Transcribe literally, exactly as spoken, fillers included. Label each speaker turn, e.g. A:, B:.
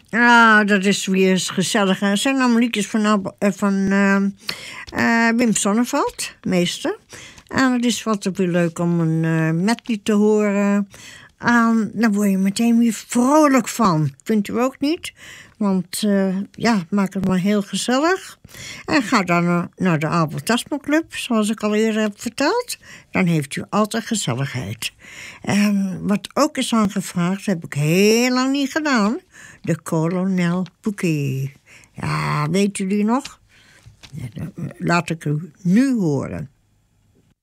A: Ah, dat is weer eens gezellig. Het zijn allemaal liedjes van, Ab- eh, van eh, eh, Wim Sonneveld, meester. En het is wat weer leuk om een uh, medley te horen. En daar word je meteen weer vrolijk van. Vindt u ook niet? Want uh, ja, maak het maar heel gezellig. En ga dan uh, naar de Abeltasmo Club, zoals ik al eerder heb verteld. Dan heeft u altijd gezelligheid. En wat ook is aangevraagd, heb ik heel lang niet gedaan. De Kolonel Bouquet. Ja, weet u die nog? Ja, laat ik u nu horen.